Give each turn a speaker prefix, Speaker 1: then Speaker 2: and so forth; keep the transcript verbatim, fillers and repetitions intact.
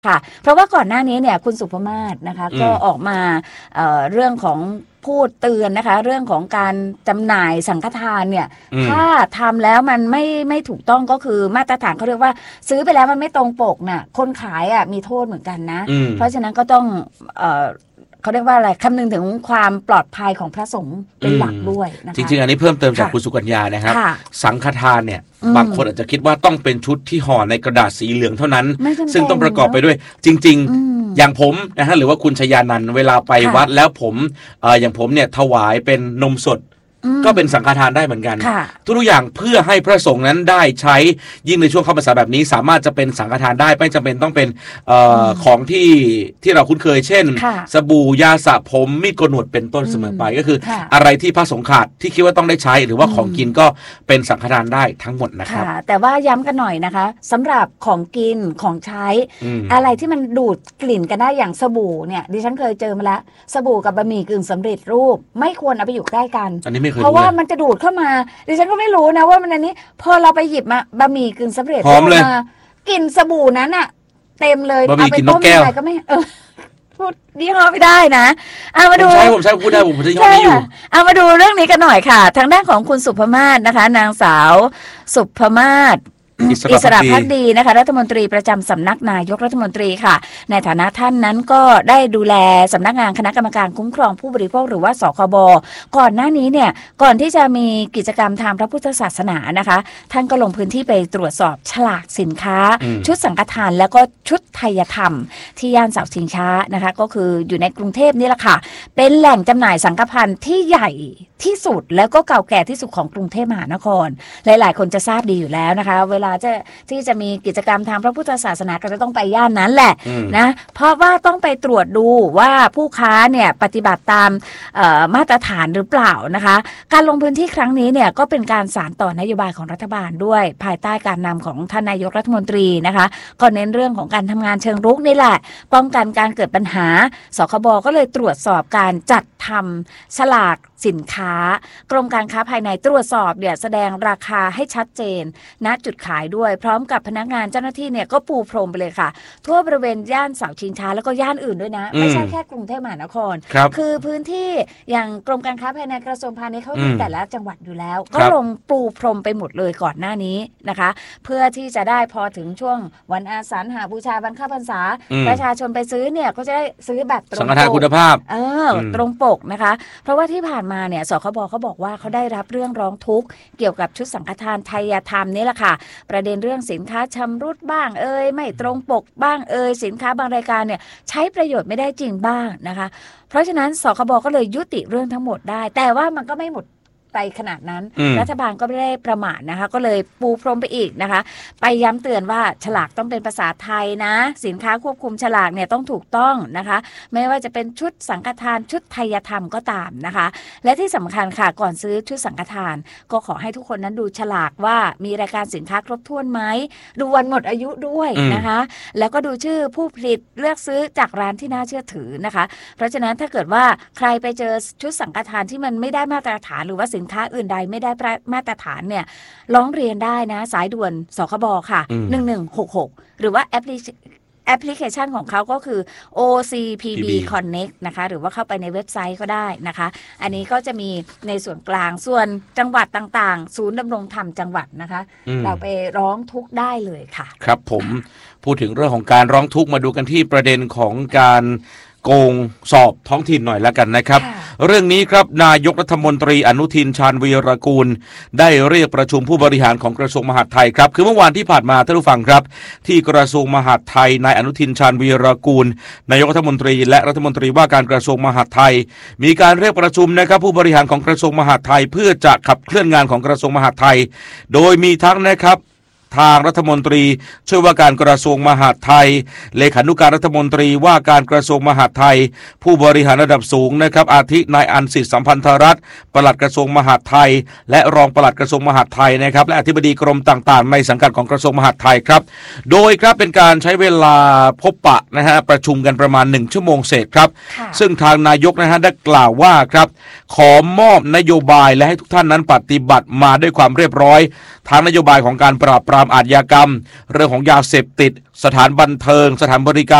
Speaker 1: ค่ะเพราะว่าก่อนหน้านี้เนี่ยคุณสุภมาศนะคะก็ออกมา เอ่อ เรื่องของพูดเตือนนะคะเรื่องของการจำหน่ายสังฆทานเนี่ยถ้าทำแล้วมันไม่ไม่ถูกต้องก็คือมาตรฐานเขาเรียกว่าซื้อไปแล้วมันไม่ตรงปกน่ะคนขายอ่ะมีโทษเหมือนกันนะเพราะฉะนั้นก็ต้องเอ่อเขาเรียกว่าอะไรคำนึงถึงความปลอดภัยของพระสงฆ์เป็นหลักด้วยนะคะ
Speaker 2: จริงๆอันนี้เพิ่มเติมจากคุณสุกัญญานะครับสังฆทานเนี่ยบางคนอาจจะคิดว่าต้องเป็นชุดที่ห่อในกระดาษสีเหลืองเท่านั้นซึ่งต้องประกอบไปด้วยจริงๆอย่างผมนะฮะหรือว่าคุณชยานันท์เวลาไปวัดแล้วผมเอ่ออย่างผมเนี่ยถวายเป็นนมสดก็เป็นสังฆทานได้เหมือนกันทุกอย่างเพื่อให้พระสงฆ์นั้นได้ใช้ยิ่งในช่วงเข้าพรรษาแบบนี้สามารถจะเป็นสังฆทานได้ไม่จำเป็นต้องเป็นเอ่อของที่ที่เราคุ้นเคยเช่นสบู่ยาสระผมมีดโกนหนวดเป็นต้นเสมอไปก็คืออะไรที่พระสงฆ์ขาดที่คิดว่าต้องได้ใช้หรือว่าของกินก็เป็นสังฆทานได้ทั้งหมดนะครับ
Speaker 1: แต่ว่าย้ำกันหน่อยนะคะสำหรับของกินของใช้อะไรที่มันดูดกลิ่นกันได้อย่างสบู่เนี่ยดิฉันเคยเจอมาแล้วสบู่กับบะหมี่กึ่งสำเร็จรูปไม่ควรเอาไปอยู่ใกล้กันเพราะว่ามันจะดูดเข้ามาดิฉันก็ไม่รู้นะว่ามันอันนี้พอเราไปหยิบมาบะหมี่กึ่งสำเร็จรูปมากลิ่นสบู่นั้นอะเต็มเลยเอาไปต้มอะไรก็ไม่เออพูดยี่ห้อไม่ได้นะเอามาดู
Speaker 2: ใช่ผมใช่พูดได้ผมจะยี่ห้อนี้อยู่
Speaker 1: เอามาดูเรื่องนี้กันหน่อยค่ะทางด้านของคุณสุภมาศนะคะนางสาวสุภมาศอิสระภักดีนะคะรัฐมนตรีประจำสำนักนายกรัฐมนตรีค่ะในฐานะท่านนั้นก็ได้ดูแลสำนักงานคณะกรรมการคุ้มครองผู้บริโภคหรือว่าสคบก่อนหน้านี้เนี่ยก่อนที่จะมีกิจกรรมทางพระพุทธศาสนานะคะท่านก็ลงพื้นที่ไปตรวจสอบฉลากสินค้าชุดสังฆทานแล้วก็ชุดไทยธรรมที่ย่านเสาชิงช้านะคะก็คืออยู่ในกรุงเทพนี่แหละค่ะเป็นแหล่งจำหน่ายสังฆพันธ์ที่ใหญ่ที่สุดแล้วก็เก่าแก่ที่สุดของกรุงเทพมหานครหลายๆคนจะทราบดีอยู่แล้วนะคะเวลาจะที่จะมีกิจกรรมทางพระพุทธศาสนาก็จะต้องไปย่านนั้นแหละนะเพราะว่าต้องไปตรวจดูว่าผู้ค้าเนี่ยปฏิบัติตามมาตรฐานหรือเปล่านะคะการลงพื้นที่ครั้งนี้เนี่ยก็เป็นการสานต่อนโยบายของรัฐบาลด้วยภายใต้การนำของท่านนายกรัฐมนตรีนะคะก็เน้นเรื่องของการทำงานเชิงรุกนี่แหละป้องกันการเกิดปัญหาสคบก็เลยตรวจสอบการจัดทำฉลากสินค้ากรมการค้าภายในตรวจสอบเนี่ยแสดงราคาให้ชัดเจนณจุดขายด้วยพร้อมกับพนักงานเจ้าหน้าที่เนี่ยก็ปูพรมไปเลยค่ะทั่วบริเวณย่านเสาชิงช้าแล้วก็ย่านอื่นด้วยนะไม่ใช่แค่กรุงเทพมหานคร ค, คือพื้นที่อย่างกรมการค้าภายในกระทรวงพาณิชย์เขามีแต่ละจังหวัดอยู่แล้วก็ลงปูพรมไปหมดเลยก่อนหน้านี้นะคะเพื่อที่จะได้พอถึงช่วงวันอาสาฬหบูชาวันเข้าพรรษาประชาชนไปซื้อเนี่ยก็จะได้ซื้อแบบตรงปก
Speaker 2: สังฆทานคุณภาพ
Speaker 1: เออตรงปกนะคะเพราะว่าที่ผ่านมาเนี่ยสคบเขาบอกว่าเขาได้รับเรื่องร้องทุกข์เกี่ยวกับชุดสังฆทานไทยธรรมนี่แหละค่ะประเด็นเรื่องสินค้าชำรุดบ้างเอ่ยไม่ตรงปกบ้างเอ่ยสินค้าบางรายการเนี่ยใช้ประโยชน์ไม่ได้จริงบ้างนะคะเพราะฉะนั้นสคบก็เลยยุติเรื่องทั้งหมดได้แต่ว่ามันก็ไม่หมดไปขนาดนั้นรัฐบาลก็ไม่ได้ประมาทนะคะก็เลยปูพรมไปอีกนะคะไปย้ำเตือนว่าฉลากต้องเป็นภาษาไทยนะสินค้าควบคุมฉลากเนี่ยต้องถูกต้องนะคะไม่ว่าจะเป็นชุดสังฆทานชุดไทยธรรมก็ตามนะคะและที่สำคัญค่ะก่อนซื้อชุดสังฆทานก็ขอให้ทุกคนนั้นดูฉลากว่ามีรายการสินค้าครบถ้วนไหมดูวันหมดอายุด้วยนะคะแล้วก็ดูชื่อผู้ผลิตเลือกซื้อจากร้านที่น่าเชื่อถือนะคะเพราะฉะนั้นถ้าเกิดว่าใครไปเจอชุดสังฆทานที่มันไม่ได้มาตรฐานหรือว่าสินค้าอื่นใดไม่ได้มาตรฐานเนี่ยร้องเรียนได้นะสายด่วนสคบค่ะหนึ่งหนึ่งหกหกหรือว่าแอปพลิแอปพลิเคชันของเขาก็คือ โอ ซี พี บี Connect นะคะหรือว่าเข้าไปในเว็บไซต์ก็ได้นะคะอันนี้ก็จะมีในส่วนกลางส่วนจังหวัดต่างๆศูนย์ดำรงธรรมจังหวัดนะคะเราไปร้องทุกข์ได้เลยค่ะ
Speaker 2: ครับผมพูดถึงเรื่องของการร้องทุกข์มาดูกันที่ประเด็นของการโกงสอบท้องถิ่นหน่อยแล้วกันนะครับเรื่องนี้ครับนายกรัฐมนตรีอนุทินชาญวีรกูลได้เรียกประชุมผู้บริหารของกระทรวงมหาดไทยครับคือเมื่อวานที่ผ่านมาท่านผู้ฟังครับที่กระทรวงมหาดไทยนายอนุทินชาญวีรกูลนายกรัฐมนตรีและรัฐมนตรีว่าการกระทรวงมหาดไทยมีการเรียกประชุมนะครับผู้บริหารของกระทรวงมหาดไทยเพื่อจะขับเคลื่อนงานของกระทรวงมหาดไทยโดยมีทั้งนะครับทางรัฐมนตรีช่วยว่าการกระทรวงมหาดไทยเลขานุการรัฐมนตรีว่าการกระทรวงมหาดไทยผู้บริหารระดับสูงนะครับอาทินายอันสิทธิสัมพันธรัตน์ปลัดกระทรวงมหาดไทยและรองปลัดกระทรวงมหาดไทยนะครับและอธิบดีกรมต่างๆในสังกัดของกระทรวงมหาดไทยครับโดยครับเป็นการใช้เวลาพบปะนะฮะประชุมกันประมาณหนึ่งชั่วโมงเศษครับซึ่งทางนายกนะฮะได้กล่าวว่าครับขอมอบนโยบายและให้ทุกท่านนั้นปฏิบัติมาด้วยความเรียบร้อยทางนโยบายของการปราบปรามอาชญากรรมเรื่องของยาเสพติดสถานบันเทิงสถานบริการ